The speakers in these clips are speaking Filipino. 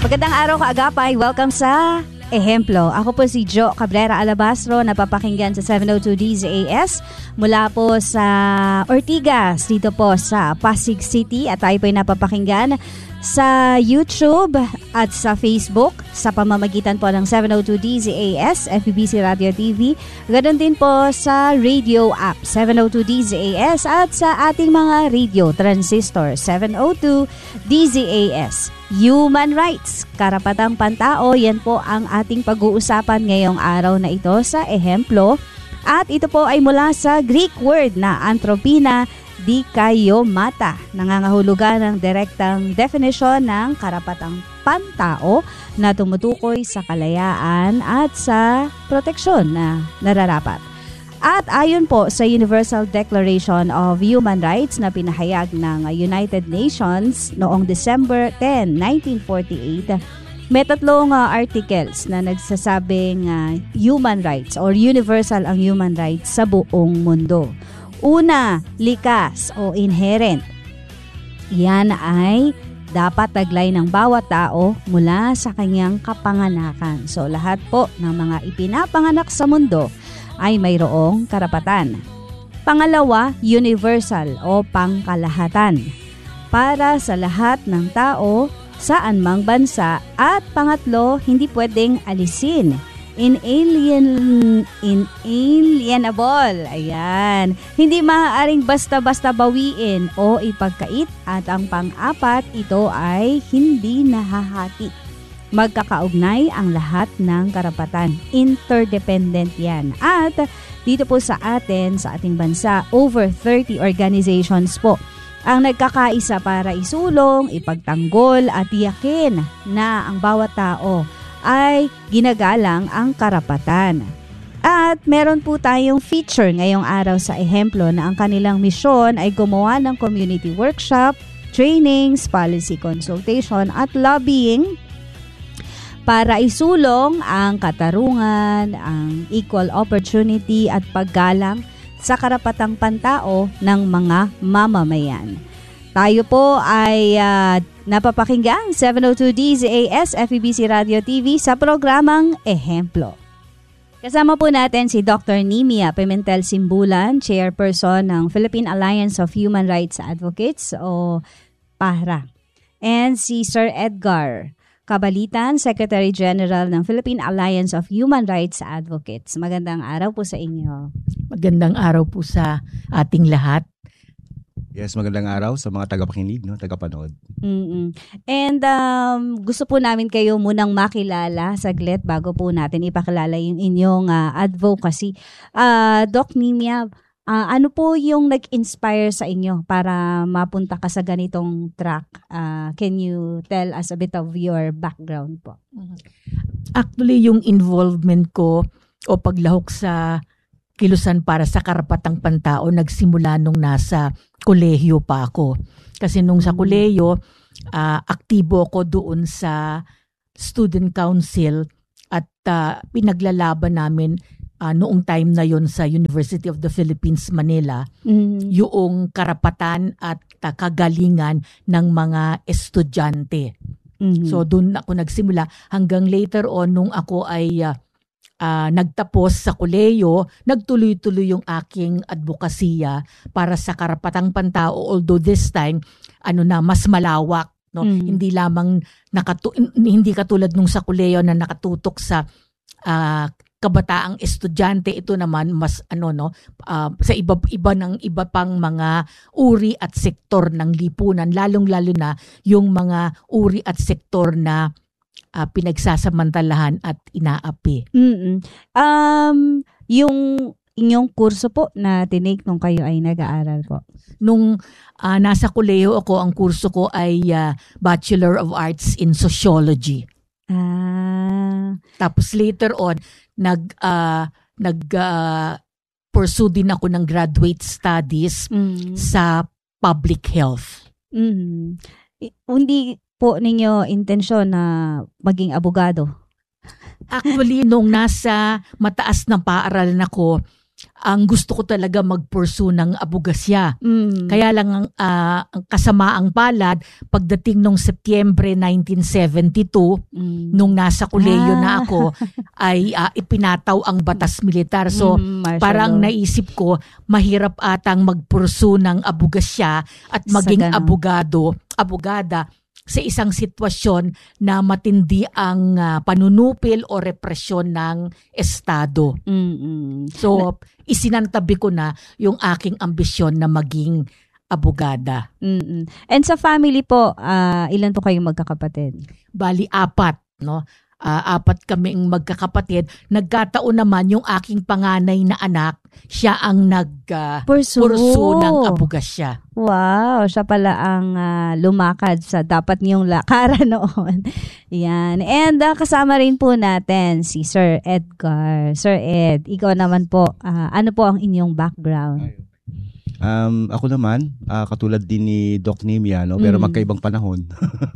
Magandang araw kaagapay. Welcome sa Ehemplo. Ako po si Jo Cabrera Alabastro, napapakinggan sa 702 DZAS mula po sa Ortigas, dito po sa Pasig City. At tayo po ay napapakinggan sa YouTube at sa Facebook sa pamamagitan po ng 702 DZAS, FEBC Radio TV. Ganon din po sa radio app 702 DZAS at sa ating mga radio transistor 702 DZAS. Human rights, karapatang pantao, yan po ang ating pag-uusapan ngayong araw na ito sa Ehemplo. At ito po ay mula sa Greek word na anthropina dikaiomata, nangangahulugan ng direktang definition ng karapatang pantao na tumutukoy sa kalayaan at sa proteksyon na nararapat. At ayon po sa Universal Declaration of Human Rights na pinahayag ng United Nations noong December 10, 1948, may tatlong articles na nagsasabing human rights or universal ang human rights sa buong mundo. Una, likas o inherent. Yan ay dapat taglay ng bawat tao mula sa kanyang kapanganakan. So lahat po ng mga ipinapanganak sa mundo ay mayroong karapatan. Pangalawa, universal o pangkalahatan para sa lahat ng tao saan mang bansa. At pangatlo, hindi pwedeng alisin. Inalienable. Ayan. Hindi maaaring basta-basta bawiin o ipagkait. At ang pang-apat, ito ay hindi nahahati. Magkakaugnay ang lahat ng karapatan. Interdependent yan. At dito po sa atin, sa ating bansa, over 30 organizations po ang nagkakaisa para isulong, ipagtanggol at tiyakin na ang bawat tao ay ginagalang ang karapatan. At meron po tayong feature ngayong araw sa Ehemplo na ang kanilang misyon ay gumawa ng community workshop, trainings, policy consultation at lobbying para isulong ang katarungan, ang equal opportunity at paggalang sa karapatang pantao ng mga mamamayan. Tayo po ay napapakinggan 702 DZAS, FEBC Radio TV sa programang Ehemplo. Kasama po natin si Dr. Nimia Pimentel Simbulan, Chairperson ng Philippine Alliance of Human Rights Advocates o PAHRA. And si Sir Edgar Cabalitan, Secretary General ng Philippine Alliance of Human Rights Advocates. Magandang araw po sa inyo. Magandang araw po sa ating lahat. Yes, magandang araw sa mga tagapakinig, tagapanood. And gusto po namin kayo munang makilala saglit bago po natin ipakilala yung inyong advocacy. Doc Nimia, ano po yung nag-inspire sa inyo para mapunta ka sa ganitong track? Can you tell us a bit of your background po? Actually, yung involvement ko o paglahok sa kilusan para sa karapatang pantao nagsimula nung nasa kolehiyo pa ako. Kasi nung sa kolehiyo, aktibo ko doon sa student council at pinaglalaban namin noong time na yon sa University of the Philippines, Manila, yung karapatan at kagalingan ng mga estudyante. So doon ako nagsimula hanggang later on nung ako ay nagtapos sa kolehiyo, nagtuloy-tuloy yung aking advokasya para sa karapatang pantao, although this time mas malawak, no? Hindi lamang hindi katulad nung sa kolehiyo na nakatutok sa kabataang estudyante. Ito naman mas sa iba pang mga uri at sektor ng lipunan, lalong-lalo na yung mga uri at sektor na pinagsasamantalahan at inaapi. Yung inyong kurso po na tinake nung kayo ay nag-aaral po? Nung nasa kolehiyo ako, ang kurso ko ay Bachelor of Arts in Sociology. Tapos later on, pursue din ako ng graduate studies sa public health. Hindi po ninyo intensyon na maging abogado? Actually, nung nasa mataas na paaralan ako, ang gusto ko talaga mag-pursue ng abogasya. Kaya lang ang kasamaang palad, pagdating nung Setyembre 1972, nung nasa kolehiyo na ako, ay ipinataw ang batas militar. So parang naisip ko, mahirap atang mag-pursue ng abogasya at maging abogada sa isang sitwasyon na matindi ang panunupil o represyon ng Estado. So, isinantabi ko na yung aking ambisyon na maging abogada. And sa family po, ilan po kayong magkakapatid? Bali, 4, no? 4 kaming magkakapatid. Nagkataon naman yung aking panganay na anak, siya ang pursue ng abogasya. Wow, siya pala ang lumakad sa dapat niyong lakaran noon. Yan. And kasama rin po natin si Sir Edgar. Sir Ed, ikaw naman po, ano po ang inyong background? Ako naman, katulad din ni Doc Nimia, no? Pero magkaibang panahon.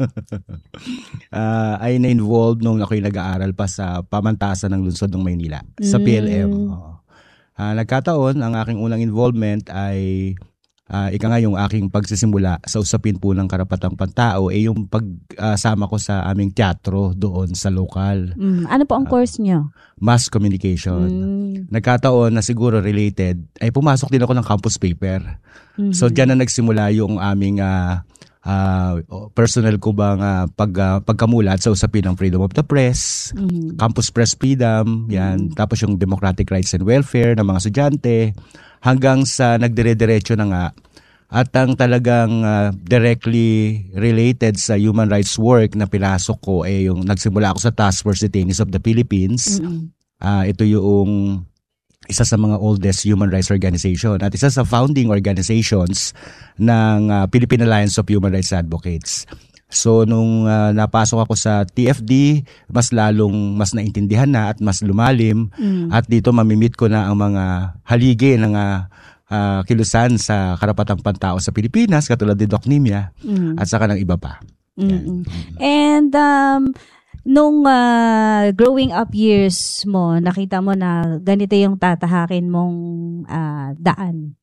Ay na-involved nung ako'y nag-aaral pa sa pamantasan ng lungsod ng Maynila, sa PLM. Nagkataon, ang aking unang involvement ay yung aking pagsisimula sa usapin po ng karapatang pantao yung pagsama ko sa aming teatro doon sa lokal. Ano po ang course nyo? Mass Communication. Nagkataon na siguro related, ay pumasok din ako ng campus paper. So diyan na nagsimula yung aming personal ko bang pagkamulat sa usapin ng freedom of the press, campus press freedom, yan. Tapos yung democratic rights and welfare ng mga estudyante, hanggang sa nagdire-diretso na nga at ang talagang directly related sa human rights work na pinasok ko yung nagsimula ako sa Task Force Detainees of the Philippines. Ito yung isa sa mga oldest human rights organization at isa sa founding organizations ng Philippine Alliance of Human Rights Advocates. So nung napasok ako sa TFD, mas naintindihan na at mas lumalim at dito mamimit ko na ang mga haligi ng kilusan sa karapatang pantao sa Pilipinas katulad ni Doc Nimia at saka ng iba pa. And nung growing up years mo, nakita mo na ganito yung tatahakin mong daan?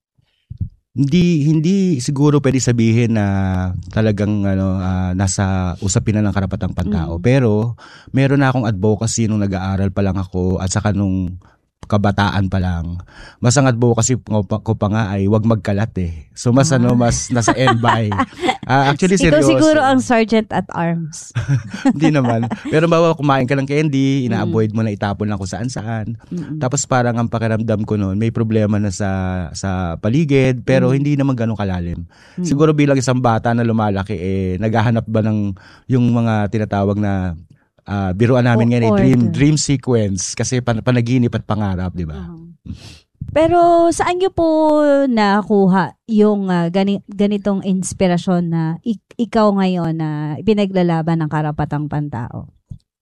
Hindi siguro pwede sabihin na talagang nasa usapin na ng karapatang pantao. Pero meron na akong advocacy nung nag-aaral pa lang ako at saka nung kabataan pa lang. Mas ang advocacy ko pa nga ay wag magkalat So mas nasa end-by. Actually seryoso. Ikaw siguro ang sergeant at arms. Hindi naman. Pero bawa kumain ka ng candy, ina-avoid mo na itapon lang kung saan-saan. Tapos parang ang pakiramdam ko noon, may problema na sa paligid, pero hindi naman ganun kalalim. Siguro bilang isang bata na lumalaki, naghahanap ba ng yung mga tinatawag na biruan namin ngayon dream sequence kasi panaginip at pangarap, di ba? Pero saan niyo po nakuha yung ganitong inspirasyon na ikaw ngayon na pinaglalaban ng karapatang pantao?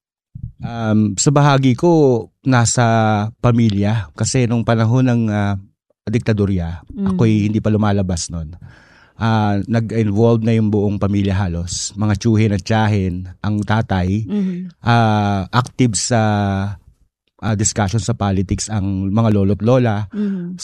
Sa bahagi ko, nasa pamilya. Kasi nung panahon ng diktadorya, ako'y hindi pa lumalabas nun. Nag-involve na yung buong pamilya halos. Mga tiyuhin at tiyahin, ang tatay, active sa discussion sa politics ang mga lolo't lola.